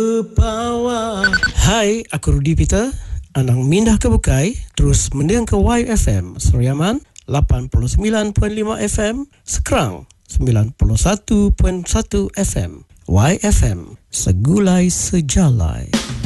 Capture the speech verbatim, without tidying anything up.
Power. Hai, aku Rudy Peter. Anang mindah ke Bukai, terus mendengar ke Y F M Seriaman lapan puluh sembilan perpuluhan lima F M, Sekerang sembilan puluh satu perpuluhan satu F M. Y F M, segulai sejalai.